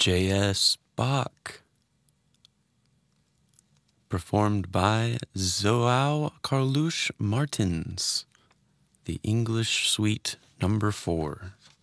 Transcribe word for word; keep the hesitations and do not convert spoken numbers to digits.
J S. Bach, performed by João Carlos Martins, the English Suite number four.